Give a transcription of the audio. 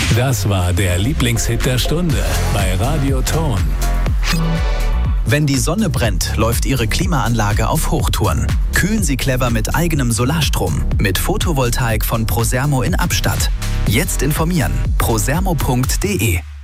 Das war der Lieblingshit der Stunde bei Radio Ton. Wenn die Sonne brennt, läuft Ihre Klimaanlage auf Hochtouren. Kühlen Sie clever mit eigenem Solarstrom. Mit Photovoltaik von Prosermo in Abstatt. Jetzt informieren. prosermo.de